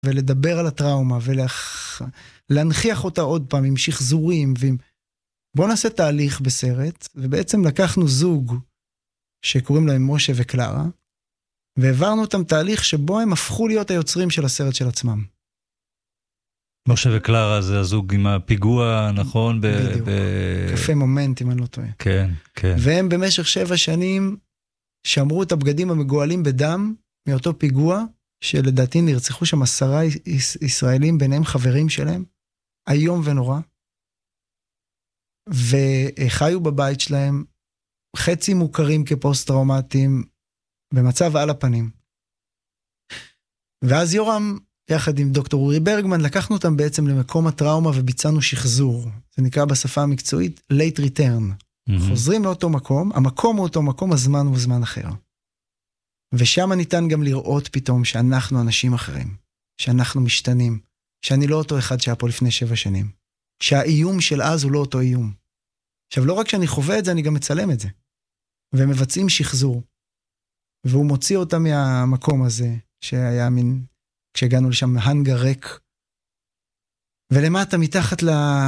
ולדבר על הטראומה, ולהנחיח אותה עוד פעם עם שחזורים, בואו נעשה תהליך בסרט, ובעצם לקחנו זוג, שקוראים להם משה וקלרה, והעברנו אותם תהליך שבו הם הפכו להיות היוצרים של הסרט של עצמם. משה וקלרה זה הזוג עם הפיגוע, נכון? בדיוק, קפה מומנט, אם אני לא טועה. כן, כן. והם במשך 7 שנים שמרו את הבגדים המגואלים בדם, מאותו פיגוע, שלדעתי נרצחו שם 10 ישראלים, ביניהם חברים שלהם, היום ונורא, וחיו בבית שלהם, חצי מוכרים כפוסט-טראומטיים, במצב על הפנים. ואז יורם, יחד עם דוקטור אורי ברגמן, לקחנו אותם בעצם למקום הטראומה וביצענו שחזור. זה נקרא בשפה המקצועית late return. חוזרים לאותו מקום, המקום הוא אותו מקום, הזמן הוא זמן אחר. ושם ניתן גם לראות פתאום שאנחנו אנשים אחרים, שאנחנו משתנים, שאני לא אותו אחד שהיה פה לפני 7 שנים, שהאיום של אז הוא לא אותו איום. עכשיו, לא רק שאני חווה את זה, אני גם מצלם את זה. ומבצעים שחזור. והוא מוציא אותה מהמקום הזה, שהיה מין, כשהגענו לשם, הנגר ריק. ולמטה, מתחת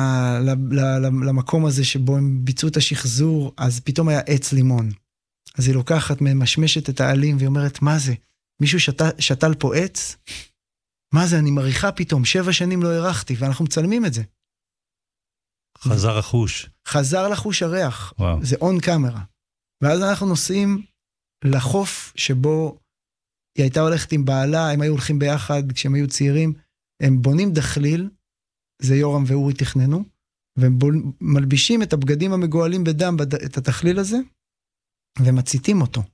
למקום הזה, שבו הם ביצעו את השחזור, אז פתאום היה עץ לימון. אז היא לוקחת, ממשמשת את העלים, והיא אומרת, מה זה? מישהו שתל פה עץ? מה זה? אני מריחה פתאום, 7 שנים לא הרחתי, ואנחנו מצלמים את זה. חזר החוש. חזר לחוש הריח. וואו. זה און קאמרה. ואז אנחנו נוסעים לחוף שבו היא הייתה הולכת עם בעלה, הם היו הולכים ביחד כשהם היו צעירים, הם בונים דחליל, זה יורם ואורי תכננו, והם מלבישים את הבגדים המגואלים בדם, את התחליל הזה, ומציתים אותו.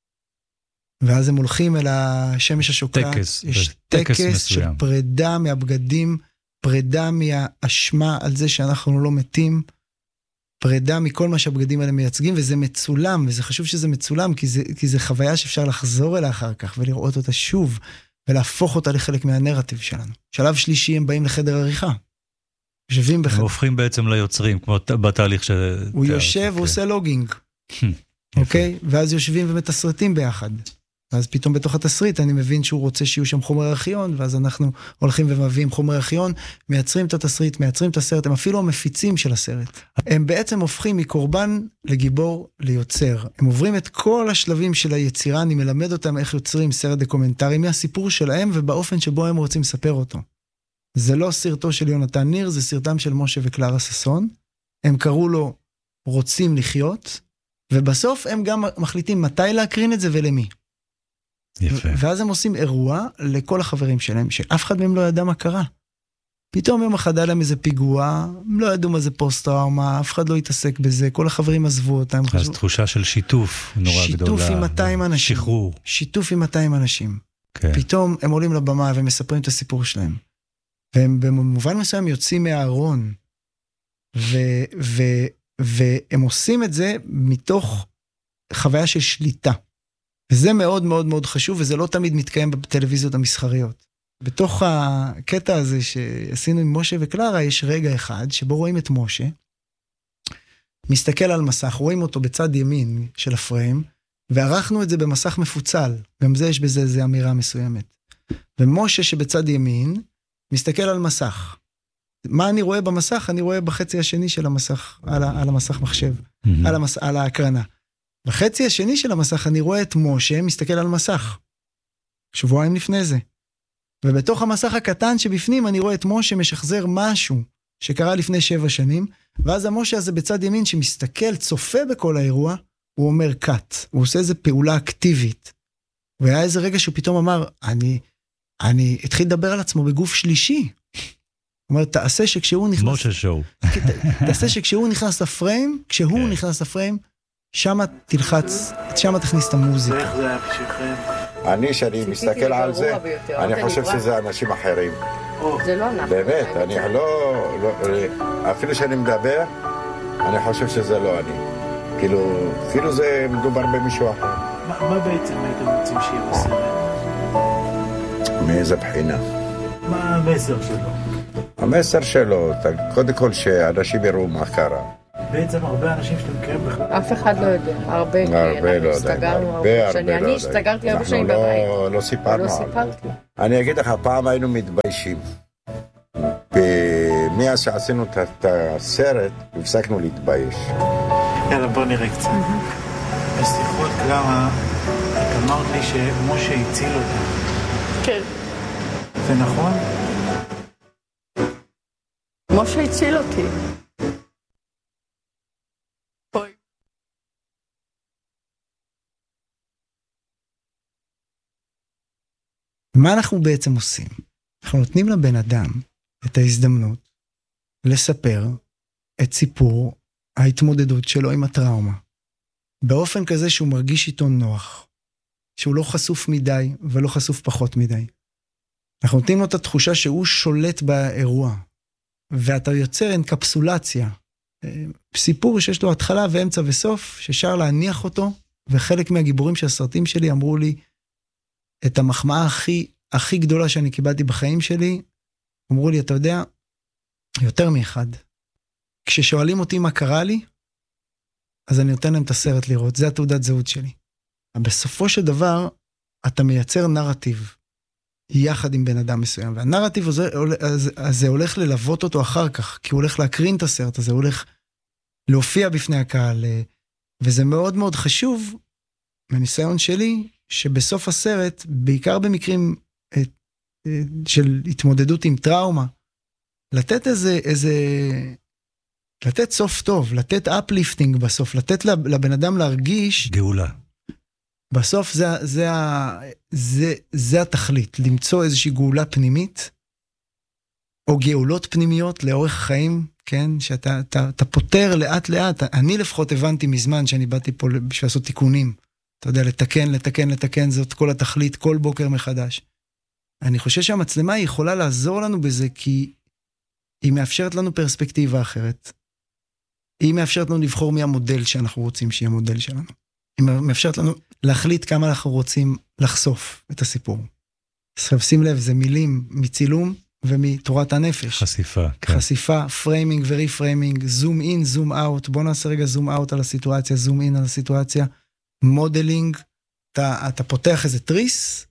ואז הם הולכים אל השמש השוקעת. יש טקס של פרידה מהבגדים, פרידה מהאשמה על זה שאנחנו לא מתים, פרידה מכל מה שהבגדים האלה מייצגים, וזה מצולם, וזה חשוב שזה מצולם, כי זה חוויה שאפשר לחזור אליה אחר כך, ולראות אותה שוב, ולהפוך אותה לחלק מהנרטיב שלנו. שלב שלישי, הם באים לחדר עריכה. יושבים בחדר. הם הופכים בעצם ליוצרים, כמו בתהליך הוא יושב, הוא עושה לוגינג. אוקיי? ואז יושבים ומתסרטים ביחד. ואז פתאום בתוך התסריט אני מבין שהוא רוצה שיהיו שם חומר ארכיון, ואז אנחנו הולכים ומביאים חומר ארכיון, מייצרים את התסריט, מייצרים את הסרט, הם אפילו המפיצים של הסרט. הם בעצם הופכים מקורבן לגיבור ליוצר. הם עוברים את כל השלבים של היצירה, אני מלמד אותם איך יוצרים סרט דוקומנטרי מהסיפור שלהם, ובאופן שבו הם רוצים לספר אותו. זה לא סרטו של יונתן ניר, זה סרטם של משה וקלרה ששון. הם קראו לו רוצים לחיות, ובסוף הם גם מחליטים מתי להקרין את זה ולמי. יפה. ואז הם עושים אירוע לכל החברים שלהם, שאף אחד מהם לא ידע מה קרה. פתאום יום אחד היה להם איזה פיגוע, הם לא ידעו מה זה פוסט-טראומה, אף אחד לא התעסק בזה, כל החברים עזבו אותם. אז תחושה של שיתוף נורא גדולה. שיתוף עם 200 אנשים. שחרור. שיתוף עם 200 אנשים. כן. פתאום הם עולים לבמה ומספרים את הסיפור שלהם. והם במובן מסוים יוצאים מהארון, והם עושים את זה מתוך חוויה של שליטה. וזה מאוד מאוד מאוד חשוב, וזה לא תמיד מתקיים בטלוויזיות המסחריות. בתוך הקטע הזה שעשינו עם משה וקלרה, יש רגע אחד שבו רואים את משה, מסתכל על מסך, רואים אותו בצד ימין של הפריים, וערכנו את זה במסך מפוצל, גם זה יש בזה איזו אמירה מסוימת. ומשה שבצד ימין, מסתכל על מסך. מה אני רואה במסך? אני רואה בחצי השני של המסך, על המסך מחשב, על ההקרנה. בחצי השני של המסך אני רואה את משה מסתכל על מסך. שבועיים לפני זה. ובתוך המסך הקטן שבפנים אני רואה את משה משחזר משהו שקרה לפני 7 שנים, ואז המשה הזה בצד ימין שמסתכל, צופה בכל האירוע, הוא אומר קאט. הוא עושה איזו פעולה אקטיבית. והיה איזה רגע שהוא פתאום אמר, אני התחיל לדבר על עצמו בגוף שלישי. הוא אומר, תעשה שכשהוא נכנס... משה שואו. תעשה שכשהוא נכנס לפריים, כשהוא נכנס לפריים, שמה תלחץ, שמה תכניס את המוזיקה. ואיך זה היה בשבילכם? שאני מסתכל על זה, אני חושב שזה אנשים אחרים. זה לא אנחנו. באמת, אני לא... אפילו שאני מדבר, אני חושב שזה לא אני. כאילו זה מדובר במישהו אחר. מה בעצם הייתם רוצים שיהיה בסרט? מאיזה בחינה? מה המסר שלו? המסר שלו, קודם כל שאנשים יראו מה קרה. בעצם הרבה אנשים שאתם מכירים בכלל. אף אחד לא יודע. הרבה לא יודע. הסתגרנו הרבה שנים. אני הסתגרתי הרבה שנים בבית. לא סיפרנו. לא סיפרתי. אני אגיד לך, פעם היינו מתביישים. מאז שעשינו את הסרט, הפסקנו להתבייש. יאללה, בוא נראה קצת. בשיחות, קלרה, את אמרת לי שמשה הציל אותה. כן. זה נכון? משה הציל אותי. אוי. מה אנחנו בעצם עושים? אנחנו נותנים לבן אדם את ההזדמנות לספר את סיפור ההתמודדות שלו עם הטראומה, באופן כזה שהוא מרגיש איתו נוח, שהוא לא חשוף מדי ולא חשוף פחות מדי. אנחנו נותנים לו את התחושה שהוא שולט באירוע, ואתה יוצר אנקפסולציה, סיפור שיש לו התחלה ואמצע וסוף, ששר להניח אותו, וחלק מהגיבורים של הסרטים שלי אמרו לי, את המחמאה הכי גדולה שאני קיבלתי בחיים שלי, אמרו לי, אתה יודע, יותר מאחד. כששואלים אותי מה קרה לי, אז אני נותן להם את הסרט לראות, זה התעודת זהות שלי. בסופו של דבר, אתה מייצר נרטיב, יחד עם בן אדם מסוים, והנרטיב הזה הולך ללוות אותו אחר כך, כי הוא הולך להקרין את הסרט הזה, הוא הולך להופיע בפני הקהל, וזה מאוד מאוד חשוב, מהניסיון שלי, שבסוף הסרט, בעיקר במקרים של התמודדות עם טראומה, לתת לתת סוף טוב, לתת אפליפטינג בסוף, לתת לבן אדם להרגיש גאולה. בסוף זה התכלית, למצוא איזושהי גאולה פנימית, או גאולות פנימיות לאורך החיים, כן? שאתה פותר לאט לאט. אני לפחות הבנתי מזמן שאני באתי פה בשביל לעשות תיקונים. אתה יודע, לתקן, זאת כל התכלית, כל בוקר מחדש. אני חושב שהמצלמה היא יכולה לעזור לנו בזה, כי היא מאפשרת לנו פרספקטיבה אחרת. היא מאפשרת לנו לבחור מי המודל שאנחנו רוצים שיהיה המודל שלנו. היא מאפשרת לנו להחליט כמה אנחנו רוצים לחשוף את הסיפור. עכשיו שים לב, זה מילים מצילום ומתורת הנפש. חשיפה. כן. חשיפה, פריימינג וריפריימינג, זום אין, זום אאוט. בוא נעשה רגע זום אאוט על הסיטואציה, זום אין על הסיטואציה. מודלינג, אתה פותח איזה טריס,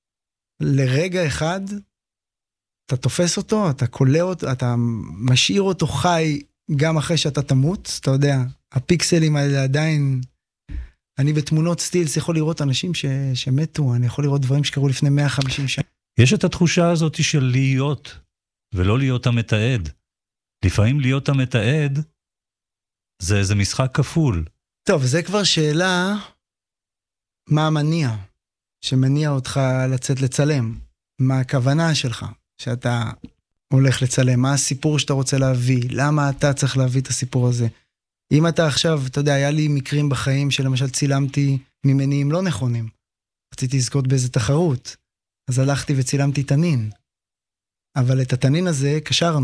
לרגע אחד, אתה תופס אותו, אתה קולה אותו, אתה משאיר אותו חי גם אחרי שאתה תמות, אתה יודע, הפיקסלים האלה עדיין, אני בתמונות סטילס יכול לראות אנשים שמתו, אני יכול לראות דברים שקרו לפני 150 שנה. יש את התחושה הזאת של להיות, ולא להיות המתעד. לפעמים להיות המתעד, זה משחק כפול. טוב, זה כבר שאלה, מה המניע שמניע אותך לצאת לצלם? מה הכוונה שלך שאתה הולך לצלם? מה הסיפור שאתה רוצה להביא? למה אתה צריך להביא את הסיפור הזה? אם אתה עכשיו, אתה יודע, היה לי מקרים בחיים שלמשל צילמתי ממניעים לא נכונים. רציתי לזכות באיזה תחרות. אז הלכתי וצילמתי תנין. אבל את התנין הזה קשרנו.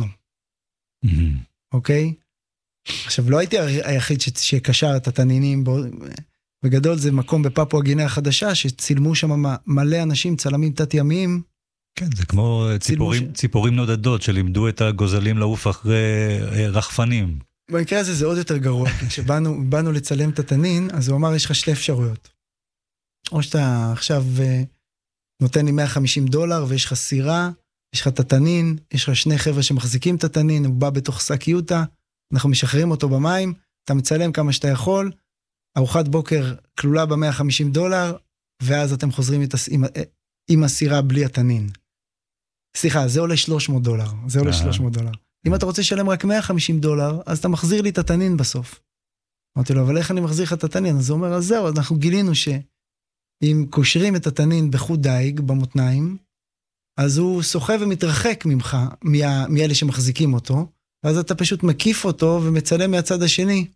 אוקיי? עכשיו, לא הייתי היחיד שקשר את התנינים. בגדול זה מקום בפפואה גינאה החדשה, שצילמו שם מלא אנשים, צלמים תת-ימיים. כן, זה כמו ציפורים נודדות, שלימדו את הגוזלים לעוף אחרי רחפנים. במקרה הזה זה עוד יותר גרוע. כשבאנו לצלם את התנין, אז הוא אמר, יש לך שתי אפשרויות. או שאתה עכשיו נותן לי $150, ויש לך סירה, יש לך את התנין, יש לך שני חבר'ה שמחזיקים את התנין, הוא בא בתוך שק יוטה, אנחנו משחררים אותו במים, אתה מצלם כמה שאתה יכול, ארוחת בוקר כלולה $150, ואז אתם חוזרים עם הסירה בלי התנין. סליחה, זה עולה $300, זה עולה $300. אם אתה רוצה לשלם רק $150, אז אתה מחזיר לי את התנין בסוף. אמרתי לו, אבל איך אני מחזיר לך את התנין? אז הוא אומר, אז זהו, אנחנו גילינו שאם קושרים את התנין בחוט דייג, במותניים, אז הוא שוחה ומתרחק ממך, מאלה שמחזיקים אותו, ואז אתה פשוט מקיף אותו ומצלם מהצד השני.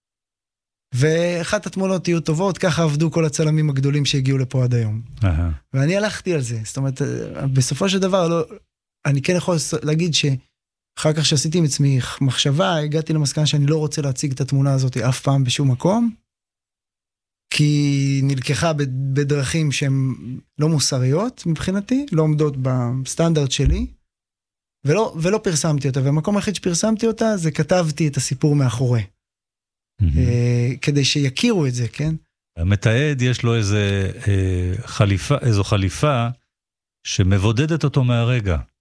ואחת התמונות יהיו טובות, ככה עבדו כל הצלמים הגדולים שהגיעו לפה עד היום. ואני הלכתי על זה, זאת אומרת, בסופו של דבר, אני כן יכול להגיד שאחר כך שעשיתי עם עצמי מחשבה, הגעתי למסקנה שאני לא רוצה להציג את התמונה הזאת אף פעם בשום מקום, כי נלקחה בדרכים שהן לא מוסריות מבחינתי, לא עומדות בסטנדרט שלי, ולא פרסמתי אותה, והמקום היחיד שפרסמתי אותה, זה כתבתי את הסיפור מאחורי. כדי שיכירו את זה, כן? המתעד יש לו איזו חליפה שמבודדת אותו מהרגע.